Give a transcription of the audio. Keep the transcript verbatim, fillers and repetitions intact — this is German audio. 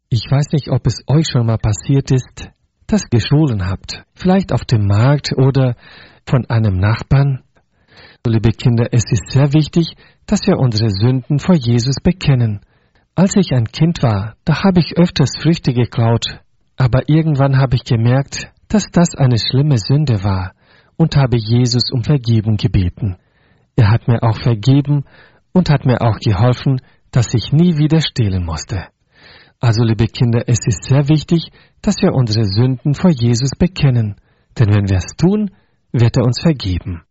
Ich weiß nicht, ob es euch schon mal passiert ist, dass ihr gestohlen habt. Vielleicht auf dem Markt oder von einem Nachbarn. Liebe Kinder, es ist sehr wichtig, dass wir unsere Sünden vor Jesus bekennen. Als ich ein Kind war, da habe ich öfters Früchte geklaut. Aber irgendwann habe ich gemerkt, dass das eine schlimme Sünde war und habe Jesus um Vergebung gebeten. Er hat mir auch vergeben und hat mir auch geholfen, dass ich nie wieder stehlen musste. Also, liebe Kinder, es ist sehr wichtig, dass wir unsere Sünden vor Jesus bekennen, denn wenn wir es tun, wird er uns vergeben.